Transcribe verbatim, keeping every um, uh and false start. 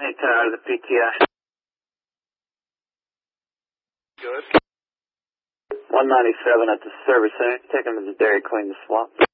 eight ten out of the P T I. Good. one ninety-seven at the service center. Take him to the Dairy Queen to swap.